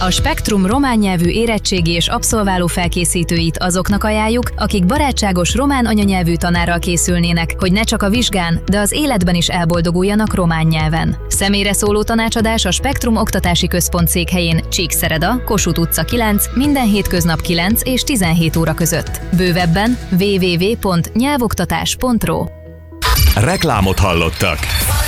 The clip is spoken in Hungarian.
A Spektrum román nyelvű érettségi és abszolváló felkészítőit azoknak ajánljuk, akik barátságos román anyanyelvű tanárral készülnének, hogy ne csak a vizsgán, de az életben is elboldoguljanak román nyelven. Személyre szóló tanácsadás a Spektrum Oktatási Központ székhelyén, Csíkszereda, Kossuth utca 9, minden hétköznap 9 és 17 óra között. Bővebben www.nyelvoktatás.ro. Reklámot hallottak.